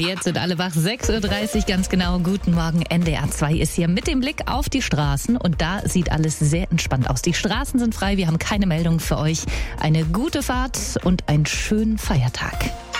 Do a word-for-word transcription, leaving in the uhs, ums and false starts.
Jetzt sind alle wach, sechs Uhr dreißig ganz genau. Guten Morgen, N D R zwei ist hier mit dem Blick auf die Straßen und da sieht alles sehr entspannt aus. Die Straßen sind frei, wir haben keine Meldung für euch. Eine gute Fahrt und einen schönen Feiertag.